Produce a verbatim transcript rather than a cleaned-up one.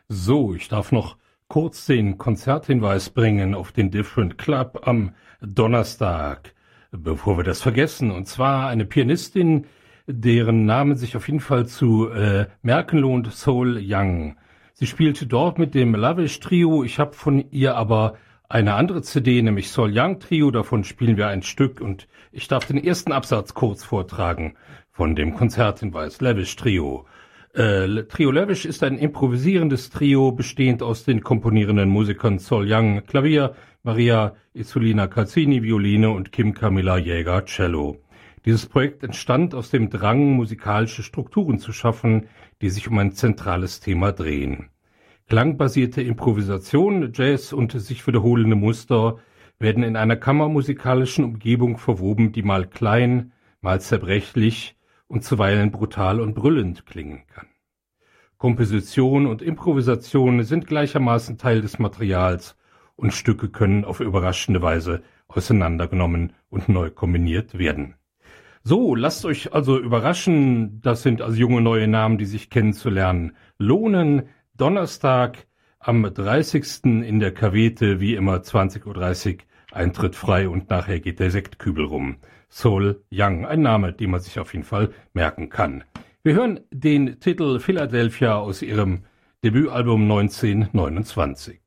So, ich darf noch kurz den Konzerthinweis bringen auf den Different Club am Donnerstag, bevor wir das vergessen. Und zwar eine Pianistin, deren Name sich auf jeden Fall zu äh, merken lohnt, Sol Young. Sie spielte dort mit dem Lavish Trio. Ich habe von ihr aber eine andere C D, nämlich Sol Young Trio. Davon spielen wir ein Stück und ich darf den ersten Absatz kurz vortragen von dem Konzerthinweis. Lavish Trio. Äh, Trio Lavish ist ein improvisierendes Trio, bestehend aus den komponierenden Musikern Sol Young Klavier, Maria Isolina Calzini Violine und Kim Camilla Jäger Cello. Dieses Projekt entstand aus dem Drang, musikalische Strukturen zu schaffen, die sich um ein zentrales Thema drehen. Klangbasierte Improvisation, Jazz und sich wiederholende Muster werden in einer kammermusikalischen Umgebung verwoben, die mal klein, mal zerbrechlich und zuweilen brutal und brüllend klingen kann. Komposition und Improvisation sind gleichermaßen Teil des Materials und Stücke können auf überraschende Weise auseinandergenommen und neu kombiniert werden. So, lasst euch also überraschen, das sind also junge neue Namen, die sich kennenzulernen lohnen. Donnerstag am dreißigsten in der Cavete, wie immer zwanzig Uhr dreißig, Eintritt frei und nachher geht der Sektkübel rum. Sol Young, ein Name, den man sich auf jeden Fall merken kann. Wir hören den Titel Philadelphia aus ihrem Debütalbum neunzehnhundertneunundzwanzig.